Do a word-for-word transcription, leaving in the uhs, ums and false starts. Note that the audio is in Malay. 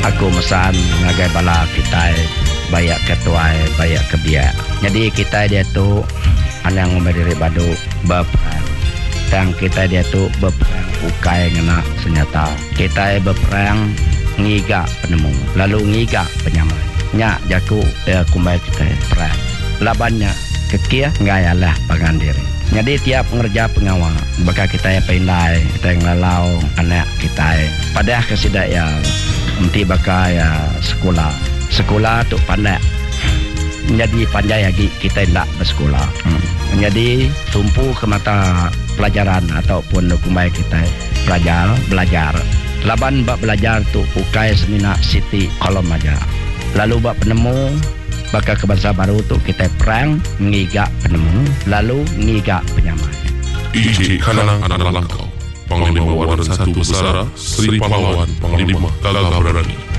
aku mesan ngagai bala kita bayak ketua bayak kebiak. Jadi kita dia tu anang berdiri badu berperang. Dan kita dia tu berperang ukai ngena senjata. Kita berperang ngiga penemu, lalu ngiga penyamai. Nya jaku dia kumbai kita perang. Labannya kekia ngayalah pangan diri. Jadi tiap ngerja pengawal bakal kita ya pindai, kita yang lalau anak kita. Padahal kesidak ya mesti bakal ya sekolah. Sekolah tu pandai. Jadi pandai lagi kita tidak bersekolah. Hmm. Jadi tumpu ke mata pelajaran ataupun kumbai kita belajar, belajar. Laban bak belajar tu ukai semina Siti kolom aja. Lalu bak penemu bakal ke bangsa baru tu kita perang ngigak penemu lalu ngigak penyamai. Iji Kanang adalah kau Panglima Waran Satu Besara Sri Pahlawan Panglima Gagah Berani.